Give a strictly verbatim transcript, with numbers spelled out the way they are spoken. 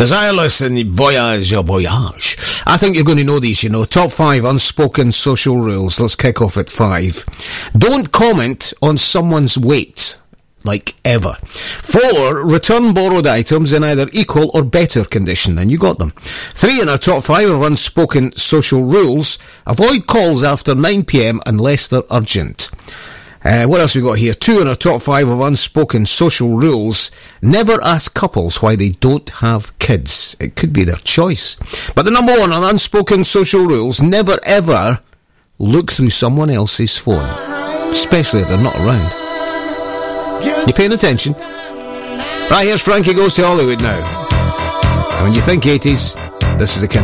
Desireless and Voyage or Voyage. I think you're going to know these, you know. Top five unspoken social rules. Let's kick off at five. Don't comment on someone's weight. Like ever. Four, return borrowed items in either equal or better condition than you got them. Three, in our top five of unspoken social rules, avoid calls after nine p.m. unless they're urgent. Uh, what else we got here? Two, in our top five of unspoken social rules, never ask couples why they don't have kids. It could be their choice. But the number one on unspoken social rules, never ever look through someone else's phone. Especially if they're not around. You paying attention? Right, here's Frankie Goes to Hollywood now. And when you think eighties, this is the kind of